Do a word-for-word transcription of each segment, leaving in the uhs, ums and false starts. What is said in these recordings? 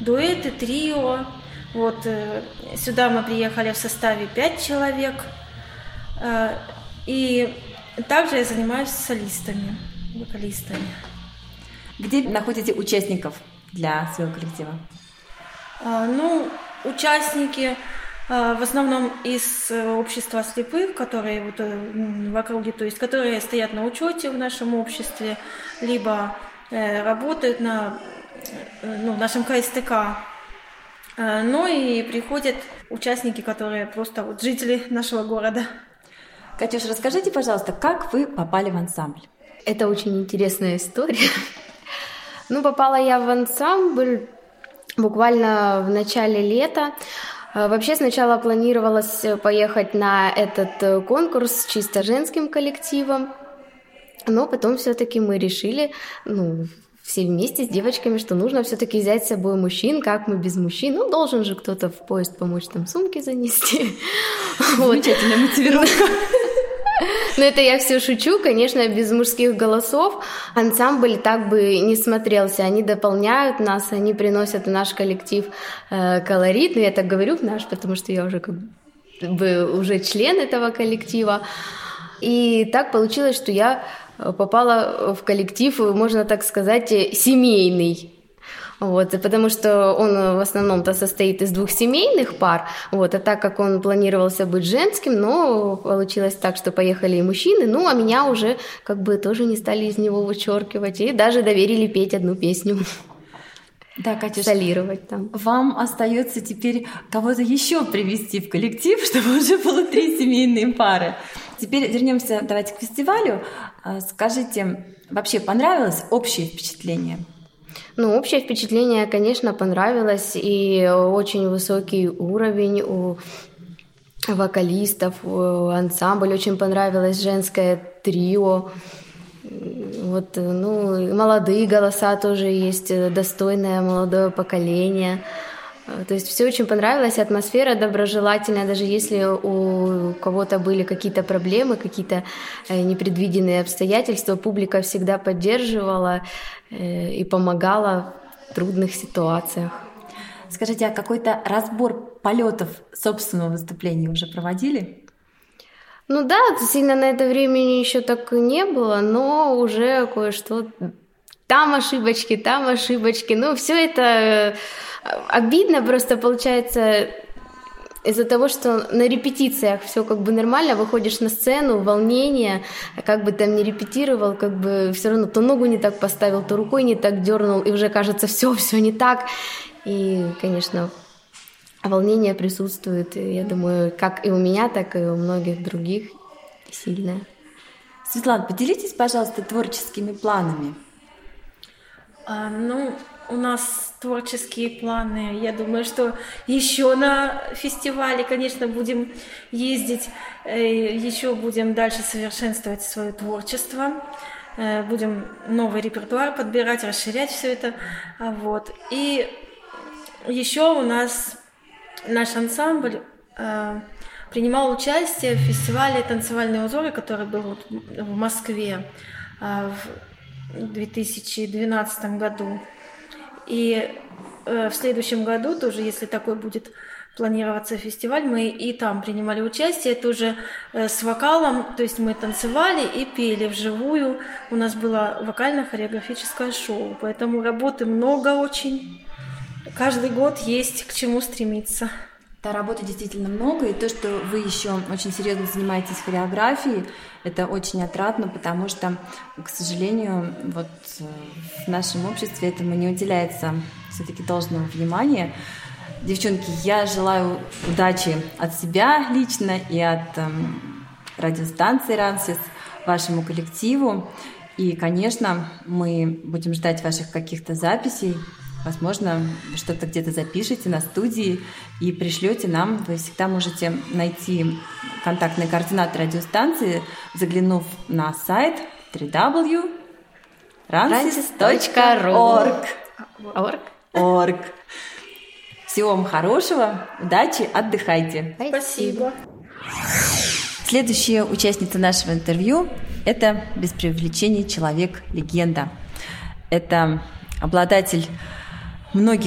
дуэты, трио. Вот сюда мы приехали в составе пять человек. И также я занимаюсь солистами, вокалистами. Где находите участников для своего коллектива? Ну, участники в основном из общества слепых, которые вот в округе, то есть которые стоят на учете в нашем обществе, либо работают на, ну, в нашем ка эс тэ ка. Ну и приходят участники, которые просто вот жители нашего города. Катюш, расскажите, пожалуйста, как вы попали в ансамбль? Это очень интересная история. Ну, попала я в ансамбль буквально в начале лета. Вообще сначала планировалось поехать на этот конкурс чисто женским коллективом, но потом все-таки мы решили, ну, все вместе с девочками, что нужно все-таки взять с собой мужчин, как мы без мужчин. Ну, должен же кто-то в поезд помочь там сумки занести. Замечательная мотивировка. Но это я все шучу, конечно, без мужских голосов ансамбль так бы не смотрелся. Они дополняют нас, они приносят в наш коллектив э, колорит. Но я так говорю в наш, потому что я уже как бы уже член этого коллектива. И так получилось, что я попала в коллектив, можно так сказать, семейный. Вот, потому что он в основном-то состоит из двух семейных пар, вот, а так как он планировался быть женским, но получилось так, что поехали и мужчины, ну, а меня уже как бы тоже не стали из него вычеркивать, и даже доверили петь одну песню. Да, Катюш, солировать там. Вам остается теперь кого-то еще привести в коллектив, чтобы уже было три семейные пары. Теперь вернемся, давайте, к фестивалю. Скажите, вообще понравилось общее впечатление? Ну, общее впечатление, конечно, понравилось, и очень высокий уровень у вокалистов, ансамбль, очень понравилось женское трио. Вот, ну, молодые голоса тоже есть, достойное молодое поколение. То есть все очень понравилось, атмосфера доброжелательная, даже если у кого-то были какие-то проблемы, какие-то непредвиденные обстоятельства, публика всегда поддерживала и помогала в трудных ситуациях. Скажите, а какой-то разбор полетов собственного выступления уже проводили? Ну да, сильно на это времени еще так не было, но уже кое-что... Там ошибочки, там ошибочки. Ну, все это обидно просто получается из-за того, что на репетициях все как бы нормально, выходишь на сцену, волнение, как бы там не репетировал, как бы все равно то ногу не так поставил, то рукой не так дернул, и уже кажется, все, все не так. И, конечно, волнение присутствует, я думаю, как и у меня, так и у многих других сильное. Светлана, поделитесь, пожалуйста, творческими планами. А, ну, у нас творческие планы. Я думаю, что еще на фестивале, конечно, будем ездить, еще будем дальше совершенствовать свое творчество, будем новый репертуар подбирать, расширять все это. Вот. И еще у нас наш ансамбль принимал участие в фестивале «Танцевальные узоры», который был в Москве в две тысячи двенадцатом году. И э, в следующем году тоже, если такой будет планироваться фестиваль, мы и там принимали участие, это уже э, с вокалом, то есть мы танцевали и пели вживую. У нас было вокально-хореографическое шоу, поэтому работы много очень. Каждый год есть к чему стремиться. Да, работы действительно много, и то, что вы еще очень серьезно занимаетесь хореографией, это очень отрадно, потому что, к сожалению, вот в нашем обществе этому не уделяется все-таки должного внимания. Девчонки, я желаю удачи от себя лично и от эм, радиостанции «Рансис», вашему коллективу. И, конечно, мы будем ждать ваших каких-то записей. Возможно, вы что-то где-то запишете на студии и пришлете нам. Вы всегда можете найти контактные координаты радиостанции, заглянув на сайт дабл ю дабл ю дабл ю точка рансис точка орг. Всего вам хорошего, удачи, отдыхайте. Спасибо. Следующая участница нашего интервью – это, без преувеличения, человек-легенда. Это обладатель многих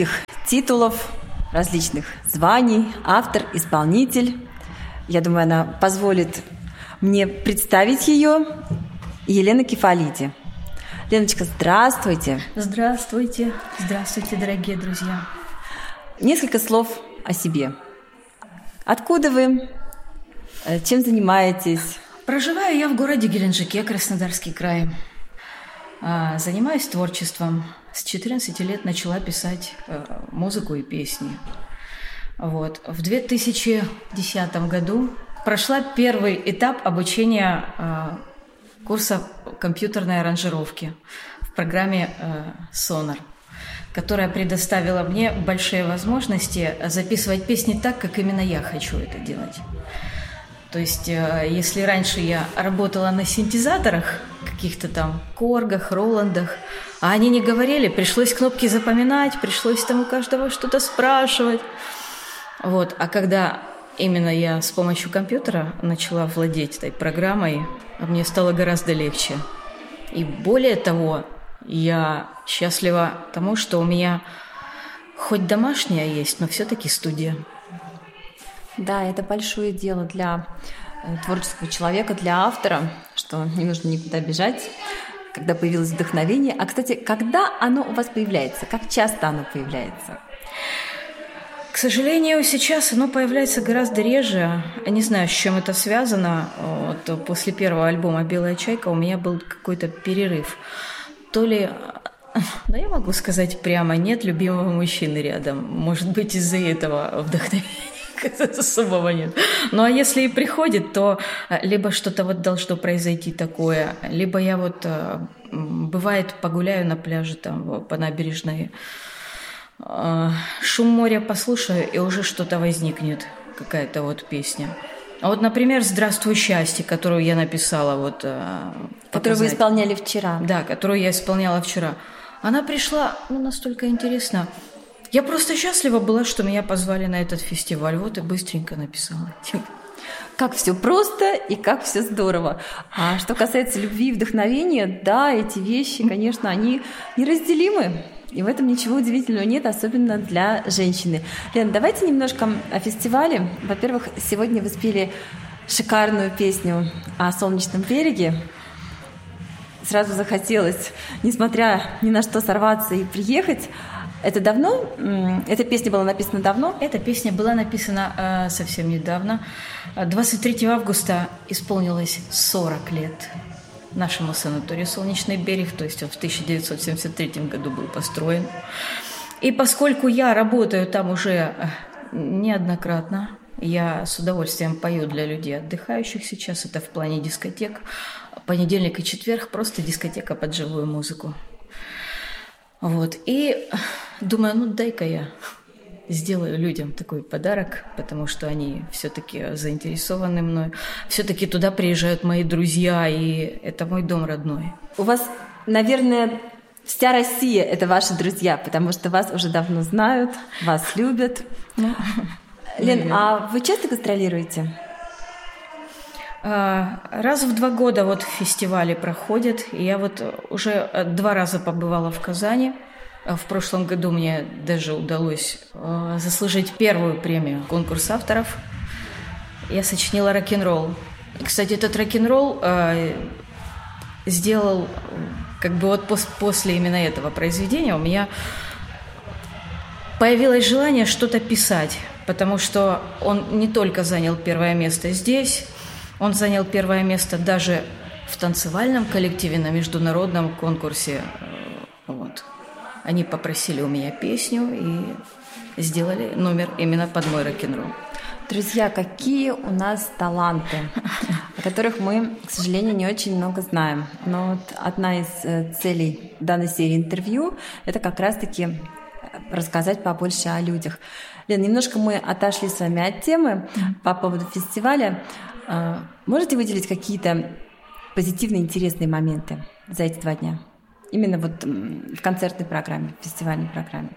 титулов, различных званий, автор, исполнитель. Я думаю, она позволит мне представить ее. Елена Кефалиди. Леночка, здравствуйте. Здравствуйте. Здравствуйте, дорогие друзья. Несколько слов о себе. Откуда вы? Чем занимаетесь? Проживаю я в городе Геленджике, Краснодарский край. Занимаюсь творчеством. С четырнадцати лет начала писать музыку и песни. Вот. В две тысячи десятом году прошла первый этап обучения курса компьютерной аранжировки в программе Sonar, которая предоставила мне большие возможности записывать песни так, как именно я хочу это делать. То есть, если раньше я работала на синтезаторах, каких-то там Коргах, Роландах, а они не говорили, пришлось кнопки запоминать, пришлось там у каждого что-то спрашивать. Вот. А когда именно я с помощью компьютера начала владеть этой программой, мне стало гораздо легче. И более того, я счастлива тому, что у меня хоть домашняя есть, но все-таки студия. Да, это большое дело для творческого человека, для автора, что не нужно никуда бежать, когда появилось вдохновение. А, кстати, когда оно у вас появляется? Как часто оно появляется? К сожалению, сейчас оно появляется гораздо реже. Я не знаю, с чем это связано. Вот после первого альбома «Белая чайка» у меня был какой-то перерыв. То ли... Да, я могу сказать прямо, нет любимого мужчины рядом. Может быть, из-за этого вдохновения особого нет. Ну, а если и приходит, то либо что-то вот должно произойти такое, либо я вот, бывает, погуляю на пляже там по набережной, шум моря послушаю, и уже что-то возникнет, какая-то вот песня. А вот, например, «Здравствуй, счастье», которую я написала вот... Которую вы исполняли вчера. Да, которую я исполняла вчера. Она пришла, ну, настолько интересно. Я просто счастлива была, что меня позвали на этот фестиваль. Вот и быстренько написала. Как все просто и как все здорово. А что касается любви и вдохновения, да, эти вещи, конечно, они неразделимы. И в этом ничего удивительного нет, особенно для женщины. Лен, давайте немножко о фестивале. Во-первых, сегодня вы спели шикарную песню о солнечном береге. Сразу захотелось, несмотря ни на что, сорваться и приехать. Это давно? Эта песня была написана давно? Эта песня была написана э, совсем недавно. двадцать третьего августа исполнилось сорок лет нашему санаторию «Солнечный берег», то есть он в тысяча девятьсот семьдесят третьем году был построен. И поскольку я работаю там уже неоднократно, я с удовольствием пою для людей, отдыхающих сейчас, это в плане дискотек. Понедельник и четверг просто дискотека под живую музыку. Вот. И думаю, ну дай-ка я сделаю людям такой подарок, потому что они все-таки заинтересованы мной. Все-таки туда приезжают мои друзья, и это мой дом родной. У вас, наверное, вся Россия – это ваши друзья, потому что вас уже давно знают, вас любят. Ну, Лен, наверное. а вы часто гастролируете? Раз в два года вот фестивали проходят. И я вот уже два раза побывала в Казани. В прошлом году мне даже удалось заслужить первую премию конкурс авторов. Я сочинила рок-н-ролл. И, кстати, этот рок-н-ролл сделал, как бы вот после именно этого произведения у меня появилось желание что-то писать, потому что он не только занял первое место здесь, он занял первое место даже в танцевальном коллективе на международном конкурсе. Вот. Они попросили у меня песню и сделали номер именно под мой рок-н-ролл. Друзья, какие у нас таланты, о которых мы, к сожалению, не очень много знаем. Но вот одна из целей данной серии интервью – это как раз-таки рассказать побольше о людях. Лен, немножко мы отошли с вами от темы по поводу фестиваля. Можете выделить какие-то позитивные, интересные моменты за эти два дня? Именно вот в концертной программе, в фестивальной программе.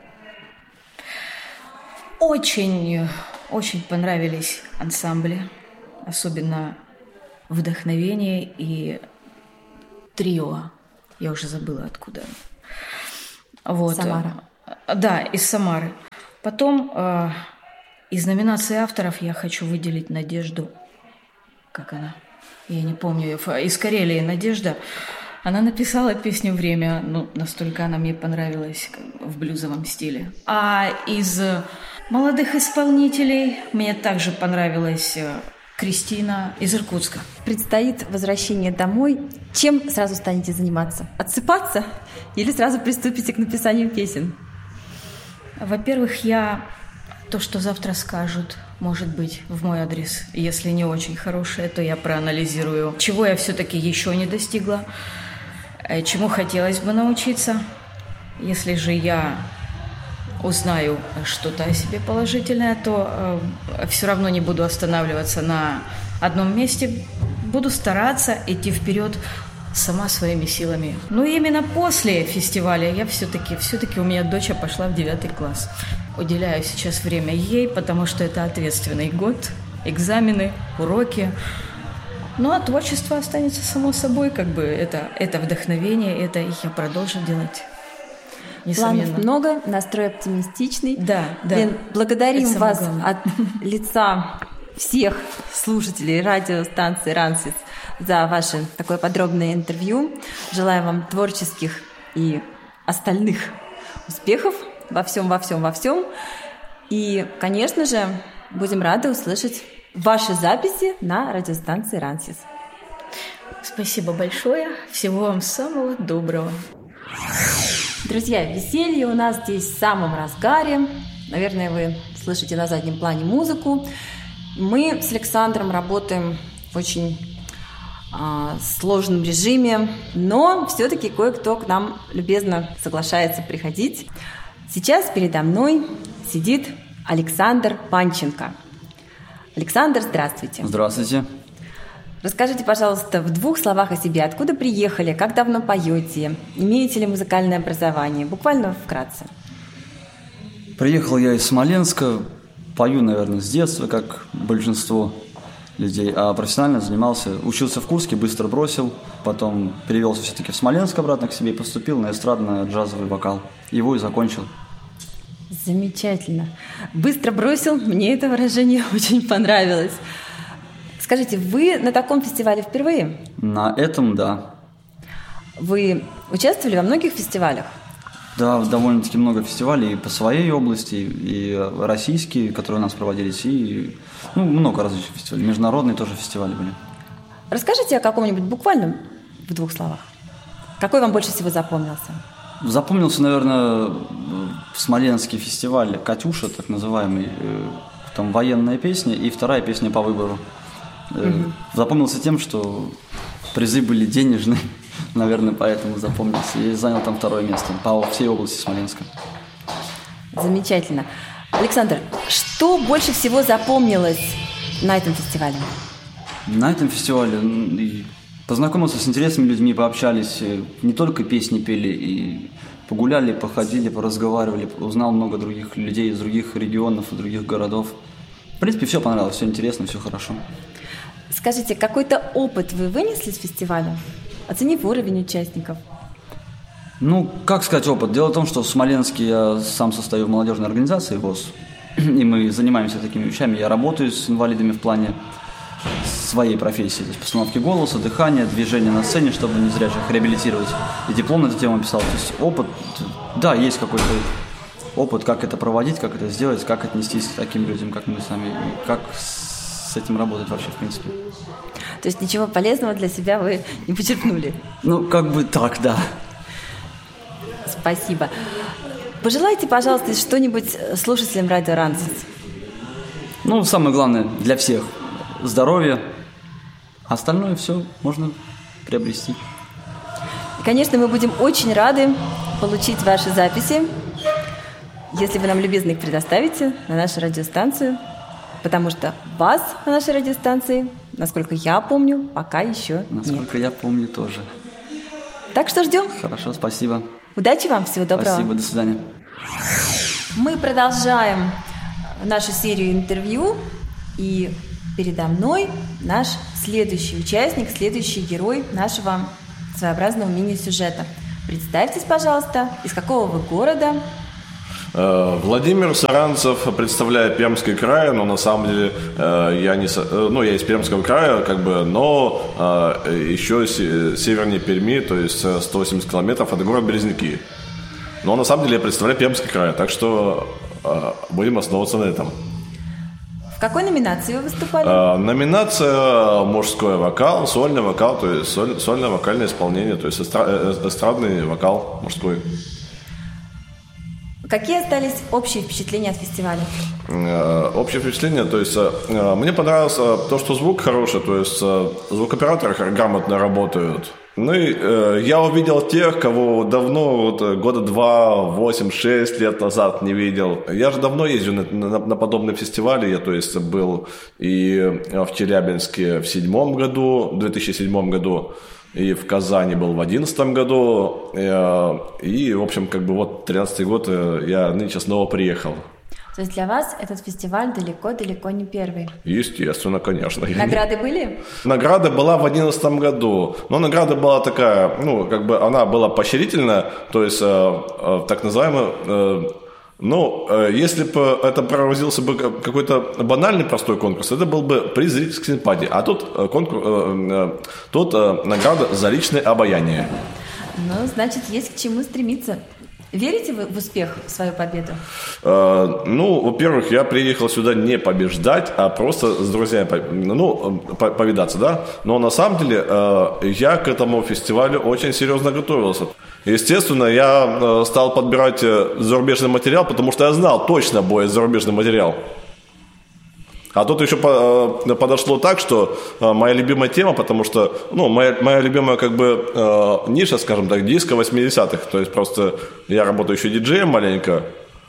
Очень, очень понравились ансамбли, особенно «Вдохновение» и «Трио». Я уже забыла, откуда. Вот. Самара. Да, из Самары. Потом э, из номинации авторов я хочу выделить Надежду. Как она? Я не помню. Из Карелии Надежда. Она написала песню «Время». Ну, настолько она мне понравилась в блюзовом стиле. А из молодых исполнителей мне также понравилась Кристина из Иркутска. Предстоит возвращение домой. Чем сразу станете заниматься? Отсыпаться? Или сразу приступите к написанию песен? Во-первых, я то, что завтра скажут, может быть, в мой адрес, если не очень хорошее, то я проанализирую, чего я все-таки еще не достигла, чему хотелось бы научиться. Если же я узнаю что-то о себе положительное, то э, все равно не буду останавливаться на одном месте, буду стараться идти вперед сама своими силами. Но именно после фестиваля я все-таки, все-таки у меня дочь пошла в девятый класс. Уделяю сейчас время ей, потому что это ответственный год, экзамены, уроки. Ну, а творчество останется само собой, как бы это, это вдохновение, это я продолжу делать. Несомненно. Планов много, настрой оптимистичный. Да, да. Лен, благодарим это вас от лица всех слушателей радиостанции «Рансис» за ваше такое подробное интервью. Желаю вам творческих и остальных успехов во всем, во всем, во всем. И, конечно же, будем рады услышать ваши записи на радиостанции «Рансис». Спасибо большое. Всего вам самого доброго. Друзья, веселье у нас здесь в самом разгаре. Наверное, вы слышите на заднем плане музыку. Мы с Александром работаем в очень а, сложном режиме, но все-таки кое-кто к нам любезно соглашается приходить. Сейчас передо мной сидит Александр Панченко. Александр, здравствуйте. Здравствуйте. Расскажите, пожалуйста, в двух словах о себе. Откуда приехали, как давно поете, имеете ли музыкальное образование? Буквально вкратце. Приехал я из Смоленска, пою, наверное, с детства, как большинство людей, а профессионально занимался, учился в Курске, быстро бросил, потом перевелся все-таки в Смоленск обратно к себе и поступил на эстрадно-джазовый вокал. Его и закончил. Замечательно. Быстро бросил, мне это выражение очень понравилось. Скажите, вы на таком фестивале впервые? На этом, да. Вы участвовали во многих фестивалях? Да, довольно-таки много фестивалей и по своей области, и российские, которые у нас проводились, и ну, много различных фестивалей. Международные тоже фестивали были. Расскажите о каком-нибудь буквально в двух словах. Какой вам больше всего запомнился? Запомнился, наверное, Смоленский фестиваль «Катюша», так называемый, там военная песня и вторая песня по выбору. Угу. Запомнился тем, что призы были денежные, наверное, поэтому запомнился. И занял там второе место по всей области Смоленска. Замечательно. Александр, что больше всего запомнилось на этом фестивале? На этом фестивале познакомился с интересными людьми, пообщались, не только песни пели, и погуляли, походили, поразговаривали, узнал много других людей из других регионов и других городов. В принципе, все понравилось, все интересно, все хорошо. Скажите, какой-то опыт вы вынесли с фестиваля, оценив уровень участников? Ну, как сказать опыт? Дело в том, что в Смоленске я сам состою в молодежной организации ВОС, и мы занимаемся такими вещами. Я работаю с инвалидами в плане своей профессии, то есть постановки голоса, дыхания, движения на сцене, чтобы незрячих реабилитировать. И диплом на эту тему писал. То есть опыт, да, есть какой-то опыт, как это проводить, как это сделать, как отнестись к таким людям, как мы сами, и как с этим работать вообще, в принципе. То есть ничего полезного для себя вы не почерпнули? Ну, как бы так, да. Спасибо. Пожелайте, пожалуйста, что-нибудь слушателям радио «Рансис». Ну, самое главное для всех – здоровье. Остальное все можно приобрести. И, конечно, мы будем очень рады получить ваши записи, если вы нам любезно их предоставите на нашу радиостанцию, потому что вас на нашей радиостанции, насколько я помню, пока еще нет. Насколько я помню, тоже. Так что ждем. Хорошо, спасибо. Удачи вам, всего доброго. Спасибо, до свидания. Мы продолжаем нашу серию интервью, и передо мной наш следующий участник, следующий герой нашего своеобразного мини-сюжета. Представьтесь, пожалуйста, из какого вы города? Владимир Саранцев, представляя Пермский край, но на самом деле я не, ну, я из Пермского края, как бы, но еще севернее Перми, то есть сто восемьдесят километров, это город Березники. Но на самом деле я представляю Пермский край, так что будем основываться на этом. В какой номинации вы выступали? Номинация мужской вокал, сольный вокал, то есть соль, сольное вокальное исполнение, то есть эстрадный вокал мужской. Какие остались общие впечатления от фестиваля? Общее впечатление, то есть мне понравилось то, что звук хороший, то есть звукооператоры грамотно работают. Ну и э, я увидел тех, кого давно, вот, года два, восемь, шесть лет назад не видел. Я же давно езжу на, на, на подобные фестивали. Я, то есть, был и в Челябинске в седьмом году, в две тысячи седьмом году, и в Казани был в одиннадцатом году. И, и, в общем, как бы вот тринадцатый год я нынче снова приехал. То есть для вас этот фестиваль далеко-далеко не первый? Естественно, конечно. Награды были? Награда была в одиннадцатом году, но награда была такая, ну, как бы она была поощрительная, то есть э, э, так называемая, э, ну, э, если бы это проводился бы какой-то банальный простой конкурс, это был бы приз зрительской симпатии, а тут, э, конкурс, э, э, тут э, награда за личное обаяние. Ну, значит, есть к чему стремиться. Верите вы в успех, в свою победу? Э, ну, во-первых, я приехал сюда не побеждать, а просто с друзьями, ну, повидаться, да. Но на самом деле э, я к этому фестивалю очень серьезно готовился. Естественно, я э, стал подбирать зарубежный материал, потому что я знал, точно будет зарубежный материал. А тут еще подошло так, что моя любимая тема, потому что, ну, моя, моя любимая, как бы, э, ниша, скажем так, диско восьмидесятых. То есть просто я работаю еще диджеем маленько.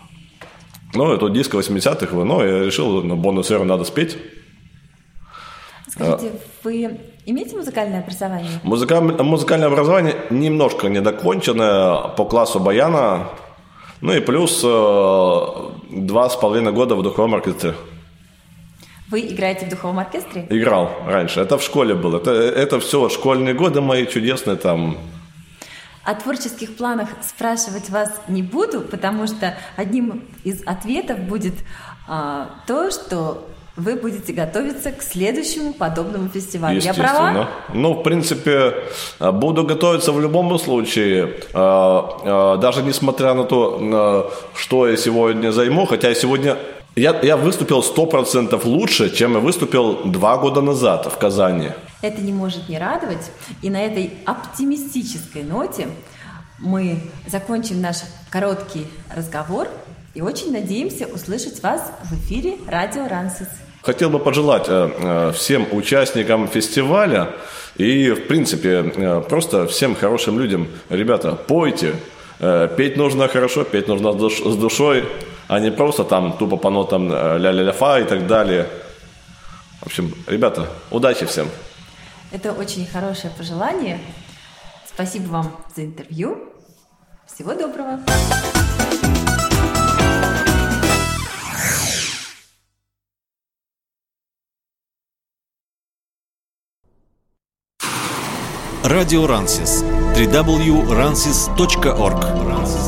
Ну, это диско восьмидесятых, но я решил, на бонус эру надо спеть. Скажите, вы имеете музыкальное образование? Музыка, музыкальное образование немножко недоконченное по классу баяна. Ну и плюс э, два с половиной года в духовом оркестре. Вы играете в духовом оркестре? Играл раньше. Это в школе было. Это, это все школьные годы мои чудесные там. О творческих планах спрашивать вас не буду, потому что одним из ответов будет а, то, что вы будете готовиться к следующему подобному фестивалю. Я права? Ну, в принципе, буду готовиться в любом случае, даже несмотря на то, что я сегодня займу, хотя я сегодня... Я, я выступил сто процентов лучше, чем я выступил два года назад в Казани. Это не может не радовать. И на этой оптимистической ноте мы закончим наш короткий разговор и очень надеемся услышать вас в эфире Радио Рансис. Хотел бы пожелать э, всем участникам фестиваля и, в принципе, э, просто всем хорошим людям. Ребята, пойте. Э, петь нужно хорошо, петь нужно с, душ, с душой, а не просто там тупо по нотам ля-ля-ля-фа и так далее. В общем, ребята, удачи всем. Это очень хорошее пожелание. Спасибо вам за интервью. Всего доброго. Радио Рансис. дабл ю дабл ю дабл ю точка рансис точка орг